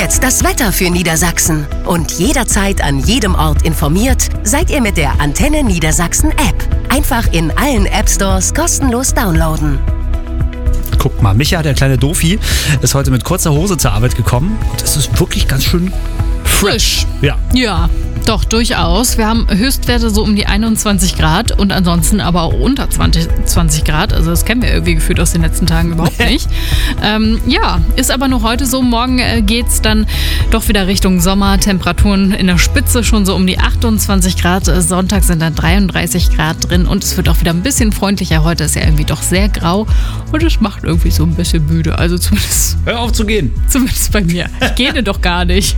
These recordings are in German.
jetzt das Wetter für Niedersachsen. Und jederzeit an jedem Ort informiert seid ihr mit der Antenne Niedersachsen App. Einfach in allen App-Stores kostenlos downloaden. Guck mal, Micha, der kleine Dofi, ist heute mit kurzer Hose zur Arbeit gekommen. Und es ist wirklich ganz schön frisch. Ja. Doch, durchaus. Wir haben Höchstwerte so um die 21 Grad und ansonsten aber auch unter 20 Grad. Also das kennen wir irgendwie gefühlt aus den letzten Tagen überhaupt nicht. Ist aber nur heute so. Morgen geht's dann doch wieder Richtung Sommer. Temperaturen in der Spitze schon so um die 28 Grad. Sonntag sind dann 33 Grad drin und es wird auch wieder ein bisschen freundlicher. Heute ist ja irgendwie doch sehr grau und es macht irgendwie so ein bisschen müde. Also zumindest... Hör auf zu gehen. Zumindest bei mir. Ich gehe doch gar nicht.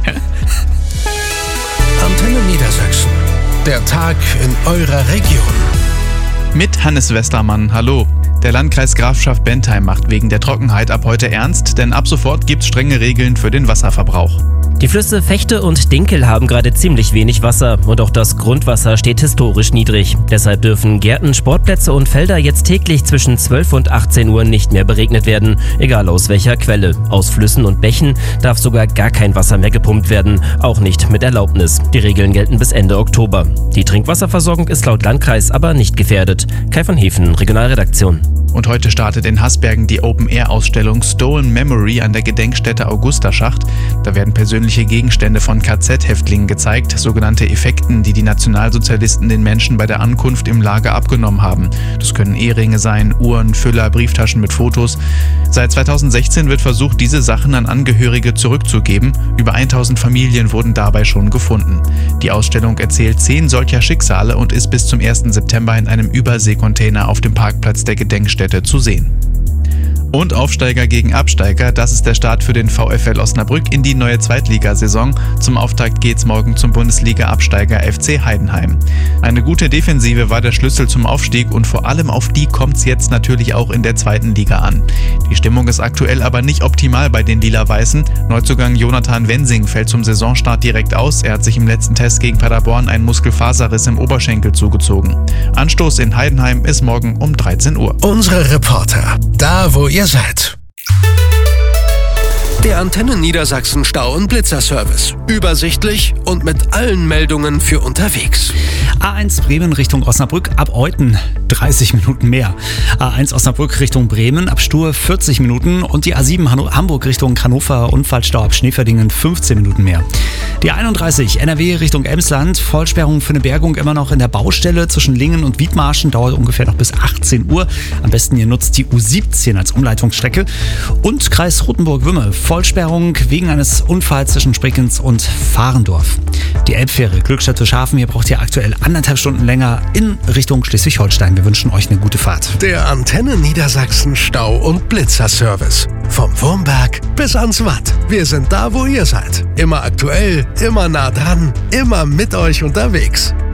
Antenne Niedersachsen. Der Tag in eurer Region. Mit Hannes Westermann, hallo. Der Landkreis Grafschaft Bentheim macht wegen der Trockenheit ab heute ernst, denn ab sofort gibt's strenge Regeln für den Wasserverbrauch. Die Flüsse Vechte und Dinkel haben gerade ziemlich wenig Wasser und auch das Grundwasser steht historisch niedrig. Deshalb dürfen Gärten, Sportplätze und Felder jetzt täglich zwischen 12 und 18 Uhr nicht mehr beregnet werden, egal aus welcher Quelle. Aus Flüssen und Bächen darf sogar gar kein Wasser mehr gepumpt werden, auch nicht mit Erlaubnis. Die Regeln gelten bis Ende Oktober. Die Trinkwasserversorgung ist laut Landkreis aber nicht gefährdet. Kai von Hefen, Regionalredaktion. Und heute startet in Hasbergen die Open-Air-Ausstellung Stolen Memory an der Gedenkstätte Augusterschacht. Da werden persönliche Gegenstände von KZ-Häftlingen gezeigt, sogenannte Effekten, die die Nationalsozialisten den Menschen bei der Ankunft im Lager abgenommen haben. Das können Eheringe sein, Uhren, Füller, Brieftaschen mit Fotos. Seit 2016 wird versucht, diese Sachen an Angehörige zurückzugeben. Über 1000 Familien wurden dabei schon gefunden. Die Ausstellung erzählt 10 solcher Schicksale und ist bis zum 1. September in einem Überseekontainer auf dem Parkplatz der Gedenkstätte zu sehen. Und Aufsteiger gegen Absteiger, das ist der Start für den VfL Osnabrück in die neue Zweitligasaison. Zum Auftakt geht's morgen zum Bundesliga-Absteiger FC Heidenheim. Eine gute Defensive war der Schlüssel zum Aufstieg und vor allem auf die kommt's jetzt natürlich auch in der zweiten Liga an. Die Stimmung ist aktuell aber nicht optimal bei den Lila-Weißen. Neuzugang Jonathan Wensing fällt zum Saisonstart direkt aus. Er hat sich im letzten Test gegen Paderborn einen Muskelfaserriss im Oberschenkel zugezogen. Anstoß in Heidenheim ist morgen um 13 Uhr. Unsere Reporter, da wo ihr seid. Der Antenne Niedersachsen Stau- und Blitzerservice. Übersichtlich und mit allen Meldungen für unterwegs. A1 Bremen Richtung Osnabrück ab Euthen 30 Minuten mehr. A1 Osnabrück Richtung Bremen ab Stur 40 Minuten und die A7 Hamburg Richtung Hannover Unfallstau ab Schneeverdingen 15 Minuten mehr. Die 31 NRW Richtung Emsland, Vollsperrung für eine Bergung immer noch in der Baustelle zwischen Lingen und Wiedmarschen, dauert ungefähr noch bis 18 Uhr. Am besten ihr nutzt die U17 als Umleitungsstrecke. Und Kreis Rothenburg-Wümme, Vollsperrung wegen eines Unfalls zwischen Sprickens und Fahrendorf. Die Elbfähre Glückstadt-Schafen, ihr braucht ja aktuell 1,5 Stunden länger in Richtung Schleswig-Holstein. Wir wünschen euch eine gute Fahrt. Der Antenne Niedersachsen Stau- und Blitzerservice. Vom Wurmberg bis ans Watt. Wir sind da, wo ihr seid. Immer aktuell, immer nah dran, immer mit euch unterwegs.